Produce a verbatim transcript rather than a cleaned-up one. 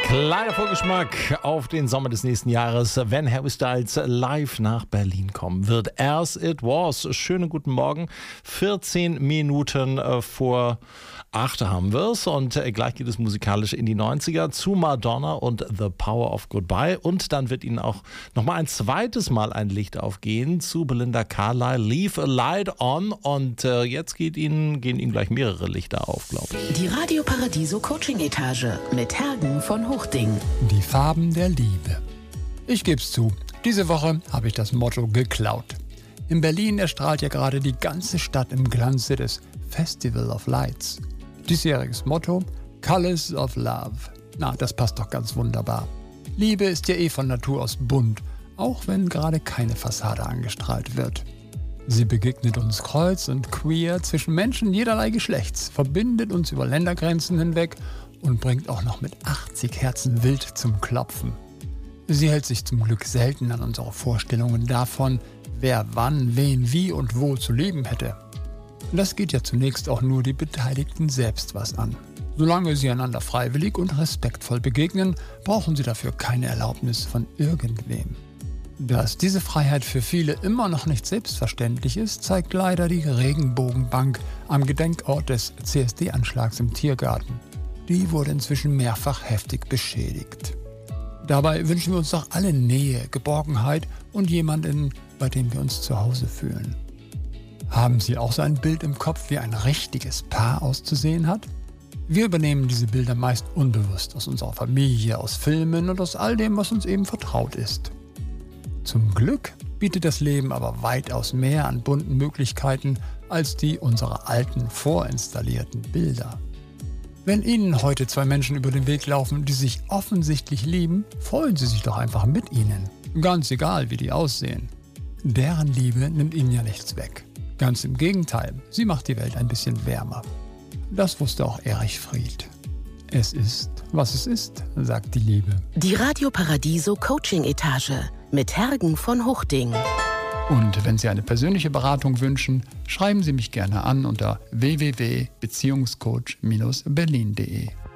Kleiner Vorgeschmack auf den Sommer des nächsten Jahres, wenn Harry Styles live nach Berlin kommen wird. As It Was. Schönen guten Morgen. vierzehn Minuten vor acht haben wir es und gleich geht es musikalisch in die neunziger zu Madonna und The Power of Goodbye. Und dann wird Ihnen auch nochmal ein zweites Mal ein Licht aufgehen zu Belinda Carlisle, Leave a Light On. Und äh, jetzt geht Ihnen, gehen Ihnen gleich mehrere Lichter auf, glaube ich. Die Radio Paradiso Coaching Etage mit Hergen von Hochding. Die Farben der Liebe. Ich geb's zu, diese Woche habe ich das Motto geklaut. In Berlin erstrahlt ja gerade die ganze Stadt im Glanze des Festival of Lights. Diesjähriges Motto: Colors of Love. Na, das passt doch ganz wunderbar. Liebe ist ja eh von Natur aus bunt, auch wenn gerade keine Fassade angestrahlt wird. Sie begegnet uns kreuz und queer zwischen Menschen jederlei Geschlechts, verbindet uns über Ländergrenzen hinweg und bringt auch noch mit achtzig Herzen wild zum Klopfen. Sie hält sich zum Glück selten an unsere Vorstellungen davon, wer wann, wen, wie und wo zu leben hätte. Das geht ja zunächst auch nur die Beteiligten selbst was an. Solange sie einander freiwillig und respektvoll begegnen, brauchen sie dafür keine Erlaubnis von irgendwem. Dass diese Freiheit für viele immer noch nicht selbstverständlich ist, zeigt leider die Regenbogenbank am Gedenkort des C S D-Anschlags im Tiergarten. Die wurde inzwischen mehrfach heftig beschädigt. Dabei wünschen wir uns doch alle Nähe, Geborgenheit und jemanden, bei dem wir uns zu Hause fühlen. Haben Sie auch so ein Bild im Kopf, wie ein richtiges Paar auszusehen hat? Wir übernehmen diese Bilder meist unbewusst aus unserer Familie, aus Filmen und aus all dem, was uns eben vertraut ist. Zum Glück bietet das Leben aber weitaus mehr an bunten Möglichkeiten als die unserer alten, vorinstallierten Bilder. Wenn Ihnen heute zwei Menschen über den Weg laufen, die sich offensichtlich lieben, freuen Sie sich doch einfach mit ihnen. Ganz egal, wie die aussehen. Deren Liebe nimmt Ihnen ja nichts weg. Ganz im Gegenteil, sie macht die Welt ein bisschen wärmer. Das wusste auch Erich Fried. Es ist, was es ist, sagt die Liebe. Die Radio Paradiso Coaching Etage mit Hergen von Hochding. Und wenn Sie eine persönliche Beratung wünschen, schreiben Sie mich gerne an unter w w w punkt beziehungscoach Bindestrich berlin punkt de.